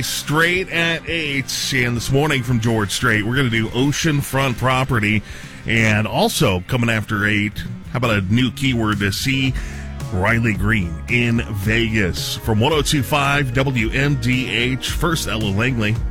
Straight at 8, and this morning from George Strait, we're going to do oceanfront property, and also coming after 8, how about a new keyword to see? Riley Green in Vegas. From 102.5 WMDH, first Ella Langley.